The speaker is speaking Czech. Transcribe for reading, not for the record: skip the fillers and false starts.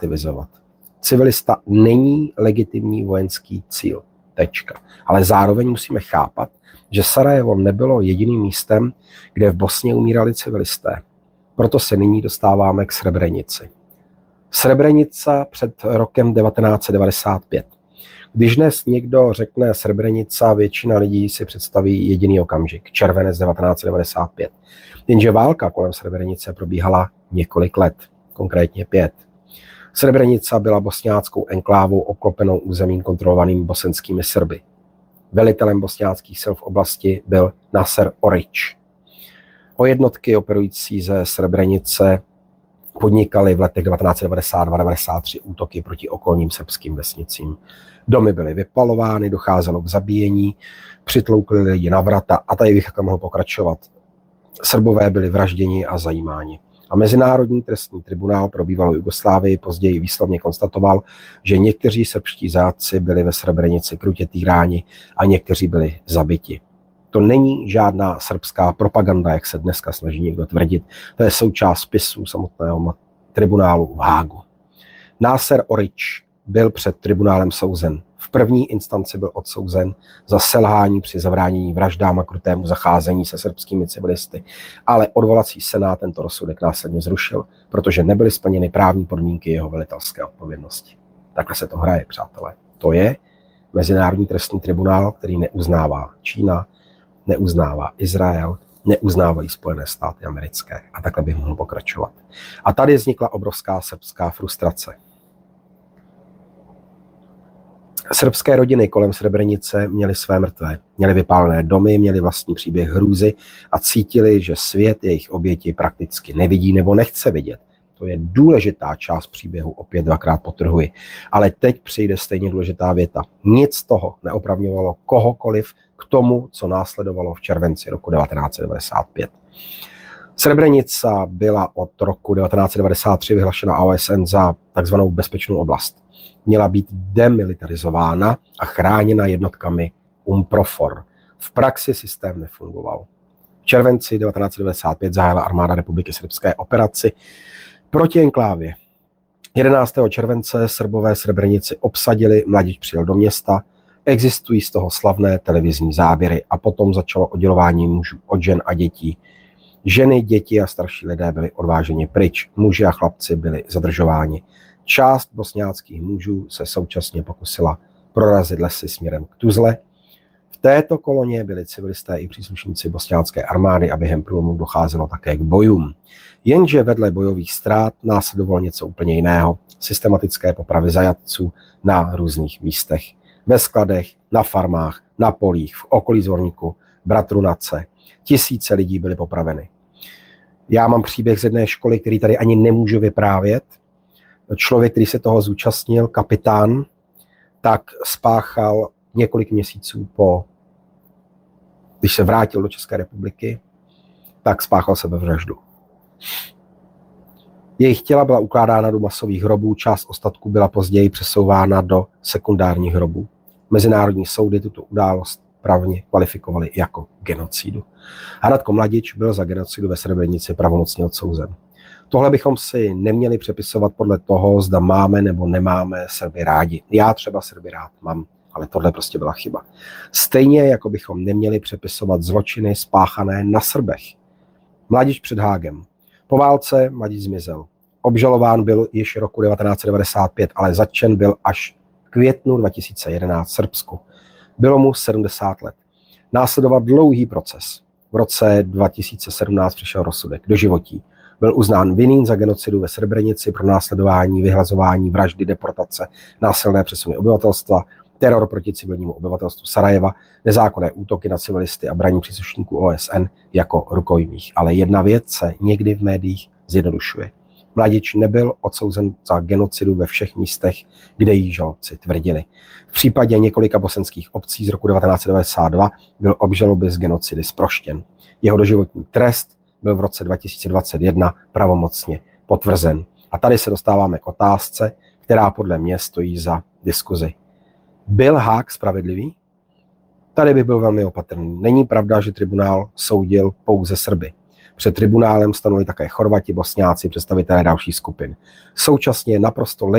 relativizovat. Civilista není legitimní vojenský cíl. Tečka. Ale zároveň musíme chápat, že Sarajevo nebylo jediným místem, kde v Bosně umírali civilisté. Proto se nyní dostáváme k Srebrenici. Srebrenica před rokem 1995. Když dnes někdo řekne Srebrenica, většina lidí si představí jediný okamžik, červenec 1995. Jenže válka kolem Srebrenice probíhala několik let, konkrétně 5. Srebrenica byla bosňáckou enklávou obklopenou územím kontrolovaným bosenskými Srby. Velitelem bosňáckých sil v oblasti byl Naser Orić. O jednotky operující ze Srebrenice podnikaly v letech 1992-93 útoky proti okolním srbským vesnicím. Domy byly vypalovány, docházelo k zabíjení, přitloukli lidi na vrata a tady bych mohl pokračovat. Srbové byli vražděni a zajímáni. A Mezinárodní trestní tribunál pro bývalou Jugoslávii později výslovně konstatoval, že někteří srbští zátci byli ve Srebrenici krutě týráni a někteří byli zabiti. To není žádná srbská propaganda, jak se dneska snaží někdo tvrdit. To je součást spisů samotného tribunálu v Hágu. Naser Orić byl před tribunálem souzen. V první instanci byl odsouzen za selhání při zabránění vraždám a krutému zacházení se srbskými civilisty, ale odvolací senát tento rozsudek následně zrušil, protože nebyly splněny právní podmínky jeho velitelské odpovědnosti. Takhle se to hraje, přátelé. To je Mezinárodní trestní tribunál, který neuznává Čína, neuznává Izrael, neuznávají Spojené státy americké. A takhle bych mohl pokračovat. A tady vznikla obrovská srbská frustrace. Srbské rodiny kolem Srebrenice měly své mrtvé, měly vypálené domy, měly vlastní příběh hrůzy a cítili, že svět jejich oběti prakticky nevidí nebo nechce vidět. To je důležitá část příběhu, opět dvakrát podtrhuji. Ale teď přijde stejně důležitá věta. Nic z toho neopravňovalo kohokoliv k tomu, co následovalo v červenci roku 1995. Srebrenica byla od roku 1993 vyhlášena OSN za takzvanou bezpečnou oblast. Měla být demilitarizována a chráněna jednotkami UNPROFOR. V praxi systém nefungoval. V červenci 1995 zahájila armáda Republiky Srbské operaci proti enklávě. 11. července Srbové Srebrenici obsadili, mladič přijel do města, existují z toho slavné televizní záběry a potom začalo oddělování mužů od žen a dětí. Ženy, děti a starší lidé byli odváženi pryč, muži a chlapci byli zadržováni. Část bosňáckých mužů se současně pokusila prorazit lesy směrem k Tuzle. V této koloně byli civilisté i příslušníci bosňácké armády a během průlomu docházelo také k bojům. Jenže vedle bojových ztrát následovalo něco úplně jiného. Systematické popravy zajatců na různých místech. Ve skladech, na farmách, na polích, v okolí Zvorníku, Bratrunace. Tisíce lidí byly popraveny. Já mám příběh z jedné školy, který tady ani nemůžu vyprávět. Člověk, který se toho zúčastnil, kapitán, tak spáchal několik měsíců když se vrátil do České republiky, tak spáchal sebevraždu. Jejich těla byla ukládána do masových hrobů, část ostatků byla později přesouvána do sekundárních hrobů. Mezinárodní soudy tuto událost právně kvalifikovaly jako genocidu. A Radko Mladič byl za genocidu ve Srebrenici pravomocně odsouzen. Tohle bychom si neměli přepisovat podle toho, zda máme nebo nemáme Srby rádi. Já třeba Srby rád mám, ale tohle prostě byla chyba. Stejně jako bychom neměli přepisovat zločiny spáchané na Srbech. Mladič před Hágem. Po válce Mladič zmizel. Obžalován byl již roku 1995, ale zatčen byl až v květnu 2011 v Srbsku. Bylo mu 70 let. Následoval dlouhý proces. V roce 2017 přišel rozsudek doživotí. Byl uznán vinným za genocidu ve Srebrenici, pro následování, vyhlazování, vraždy, deportace, násilné přesuny obyvatelstva, teror proti civilnímu obyvatelstvu Sarajeva, nezákonné útoky na civilisty a braní příslušníků OSN jako rukojmích. Ale jedna věc se někdy v médiích zjednodušuje. Mladič nebyl odsouzen za genocidu ve všech místech, kde jí žalobci tvrdili. V případě několika bosenských obcí z roku 1992 byl obžaloby z genocidy zproštěn. Jeho doživotní trest byl v roce 2021 pravomocně potvrzen. A tady se dostáváme k otázce, která podle mě stojí za diskuzi. Byl Haag spravedlivý? Tady bych byl velmi opatrný. Není pravda, že tribunál soudil pouze Srby. Před tribunálem stanovili také Chorvati, Bosňáci, představitelé dalších skupin. Současně je naprosto